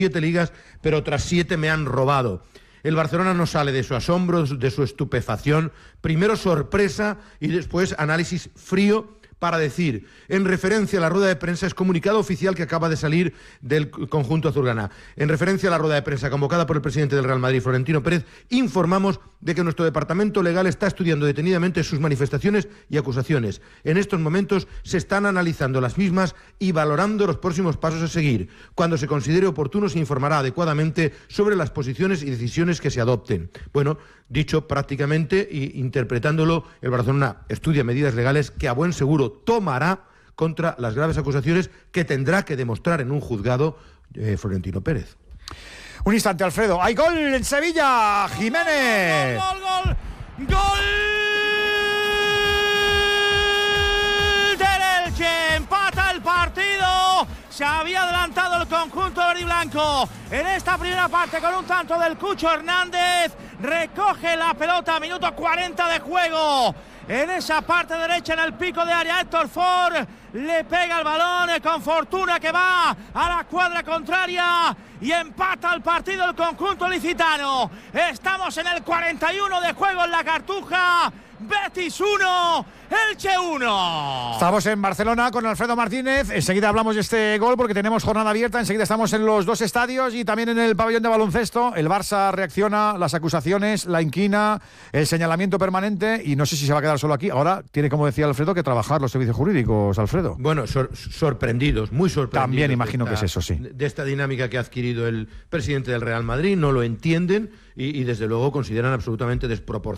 7 ligas, pero otras 7 me han robado. El Barcelona no sale de su asombro, de su estupefacción, primero sorpresa y después análisis frío para decir, en referencia a la rueda de prensa, es comunicado oficial que acaba de salir del conjunto azulgrana. En referencia a la rueda de prensa convocada por el presidente del Real Madrid, Florentino Pérez, informamos de que nuestro departamento legal está estudiando detenidamente sus manifestaciones y acusaciones. En estos momentos se están analizando las mismas y valorando los próximos pasos a seguir. Cuando se considere oportuno se informará adecuadamente sobre las posiciones y decisiones que se adopten. Bueno, dicho prácticamente y interpretándolo, el Barcelona estudia medidas legales que a buen seguro tomará contra las graves acusaciones que tendrá que demostrar en un juzgado Florentino Pérez. Un instante, Alfredo. ¡Hay gol en Sevilla! ¡Jiménez! ¡Gol! Del Elche. Empata el partido. Se había adelantado el conjunto verde y blanco en esta primera parte con un tanto del Cucho Hernández. Recoge la pelota, minuto 40 de juego. En esa parte derecha, en el pico de área, Héctor Ford le pega el balón con fortuna que va a la cuadra contraria y empata el partido el conjunto licitano. Estamos en el 41 de juego en la Cartuja. Betis 1, Elche 1. Estamos en Barcelona con Alfredo Martínez. Enseguida hablamos de este gol porque tenemos jornada abierta. Enseguida estamos en los dos estadios y también en el pabellón de baloncesto. El Barça reacciona, las acusaciones, la inquina, el señalamiento permanente y no sé si se va a quedar solo aquí. Ahora tiene, como decía Alfredo, que trabajar los servicios jurídicos, Alfredo. Bueno, sorprendidos, muy sorprendidos. También imagino que es eso, sí. De esta dinámica que ha adquirido el presidente del Real Madrid, no lo entienden y desde luego consideran absolutamente desproporcionado